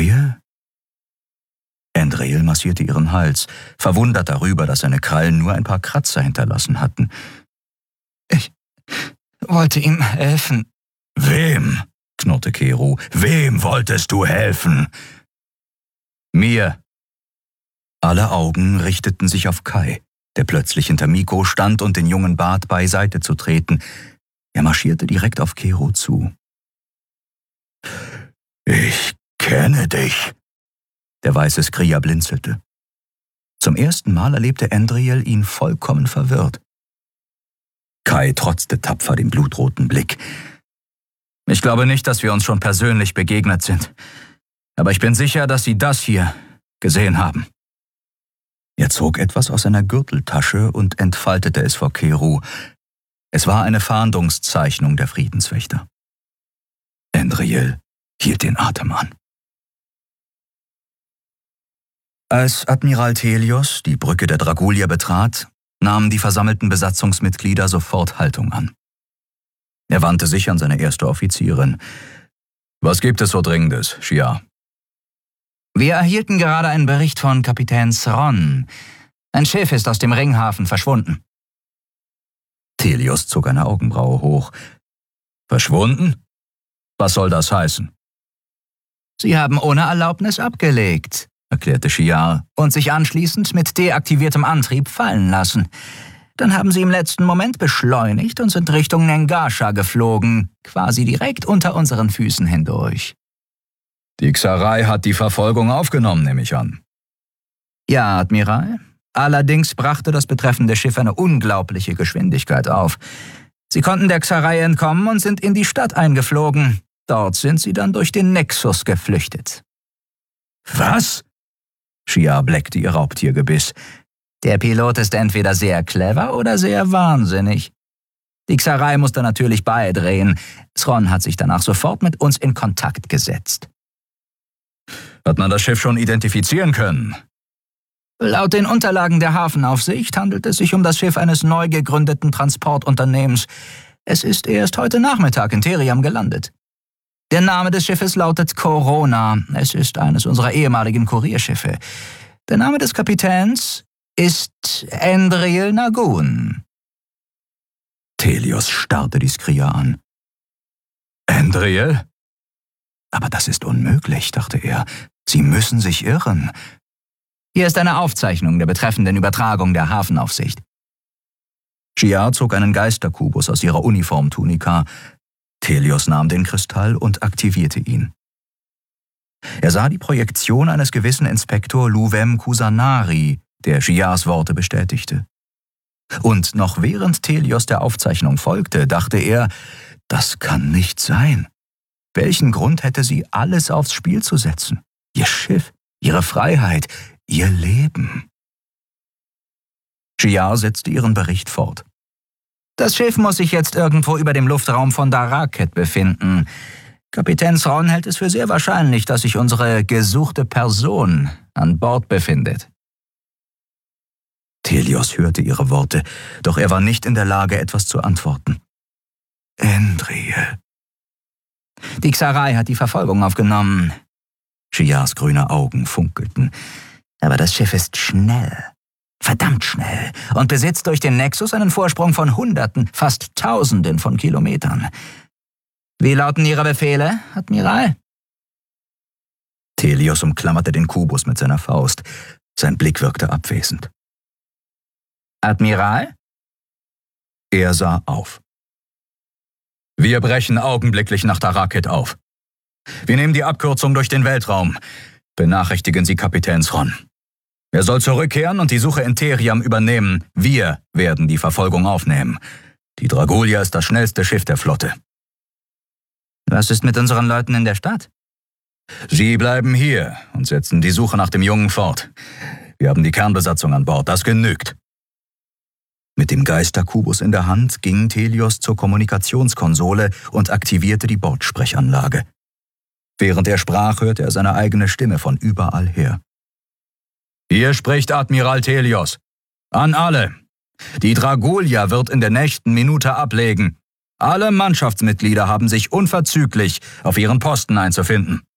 Neue? Andriel massierte ihren Hals, verwundert darüber, dass seine Krallen nur ein paar Kratzer hinterlassen hatten. Ich wollte ihm helfen. Wem? Knurrte Kero. Wem wolltest du helfen? Mir. Alle Augen richteten sich auf Kai, der plötzlich hinter Miko stand und den Jungen bat, beiseite zu treten. Er marschierte direkt auf Kero zu. Ich kenne dich. Der weiße Skria blinzelte. Zum ersten Mal erlebte Andriel ihn vollkommen verwirrt. Kai trotzte tapfer dem blutroten Blick. Ich glaube nicht, dass wir uns schon persönlich begegnet sind. Aber ich bin sicher, dass Sie das hier gesehen haben. Er zog etwas aus seiner Gürteltasche und entfaltete es vor Kero. Es war eine Fahndungszeichnung der Friedenswächter. Andriel hielt den Atem an. Als Admiral Thelios die Brücke der Dragulia betrat, nahmen die versammelten Besatzungsmitglieder sofort Haltung an. Er wandte sich an seine erste Offizierin. Was gibt es so Dringendes, Shia? Wir erhielten gerade einen Bericht von Kapitän Sron. Ein Schiff ist aus dem Ringhafen verschwunden. Thelios zog eine Augenbraue hoch. Verschwunden? Was soll das heißen? Sie haben ohne Erlaubnis abgelegt, erklärte Shiar, und sich anschließend mit deaktiviertem Antrieb fallen lassen. Dann haben sie im letzten Moment beschleunigt und sind Richtung Nengasha geflogen, quasi direkt unter unseren Füßen hindurch. Die Xarei hat die Verfolgung aufgenommen, nehme ich an. Ja, Admiral. Allerdings brachte das betreffende Schiff eine unglaubliche Geschwindigkeit auf. Sie konnten der Xarei entkommen und sind in die Stadt eingeflogen. Dort sind sie dann durch den Nexus geflüchtet. Was? Shia bleckte ihr Raubtiergebiss. Der Pilot ist entweder sehr clever oder sehr wahnsinnig. Die Xarei musste natürlich beidrehen. Sron hat sich danach sofort mit uns in Kontakt gesetzt. Hat man das Schiff schon identifizieren können? Laut den Unterlagen der Hafenaufsicht handelt es sich um das Schiff eines neu gegründeten Transportunternehmens. Es ist erst heute Nachmittag in Theriam gelandet. Der Name des Schiffes lautet Corona. Es ist eines unserer ehemaligen Kurierschiffe. Der Name des Kapitäns ist Andriel Nagun. Thelios starrte die Skria an. Andriel? Aber das ist unmöglich, dachte er. Sie müssen sich irren. Hier ist eine Aufzeichnung der betreffenden Übertragung der Hafenaufsicht. Shia zog einen Geisterkubus aus ihrer Uniformtunika. Thelios nahm den Kristall und aktivierte ihn. Er sah die Projektion eines gewissen Inspektor Luvem Kusanari, der Shias Worte bestätigte. Und noch während Thelios der Aufzeichnung folgte, dachte er, das kann nicht sein. Welchen Grund hätte sie, alles aufs Spiel zu setzen? Ihr Schiff, ihre Freiheit, ihr Leben. Shia setzte ihren Bericht fort. Das Schiff muss sich jetzt irgendwo über dem Luftraum von Daraket befinden. Kapitän Sron hält es für sehr wahrscheinlich, dass sich unsere gesuchte Person an Bord befindet. Thelios hörte ihre Worte, doch er war nicht in der Lage, etwas zu antworten. Andriel. Die Xarei hat die Verfolgung aufgenommen. Shias grüne Augen funkelten. Aber das Schiff ist schnell. Verdammt schnell. Und besitzt durch den Nexus einen Vorsprung von Hunderten, fast Tausenden von Kilometern. Wie lauten Ihre Befehle, Admiral? Thelios umklammerte den Kubus mit seiner Faust. Sein Blick wirkte abwesend. Admiral? Er sah auf. Wir brechen augenblicklich nach Daraket auf. Wir nehmen die Abkürzung durch den Weltraum. Benachrichtigen Sie Kapitän Sron. Er soll zurückkehren und die Suche in Theriam übernehmen. Wir werden die Verfolgung aufnehmen. Die Dragulia ist das schnellste Schiff der Flotte. Was ist mit unseren Leuten in der Stadt? Sie bleiben hier und setzen die Suche nach dem Jungen fort. Wir haben die Kernbesatzung an Bord, das genügt. Mit dem Geisterkubus in der Hand ging Thelios zur Kommunikationskonsole und aktivierte die Bordsprechanlage. Während er sprach, hörte er seine eigene Stimme von überall her. Hier spricht Admiral Thelios. An alle. Die Dragulia wird in der nächsten Minute ablegen. Alle Mannschaftsmitglieder haben sich unverzüglich auf ihren Posten einzufinden.